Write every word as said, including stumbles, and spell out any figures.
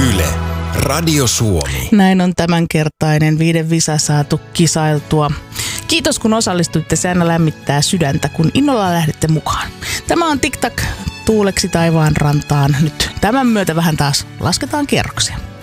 Yle, Radio Suomi. Näin on tämänkertainen viiden visa saatu kisailtua. Kiitos kun osallistuitte, se aina lämmittää sydäntä, kun innolla lähdette mukaan. Tämä on TikTok tuuleksi taivaan rantaan. Nyt tämän myötä vähän taas lasketaan kierroksia.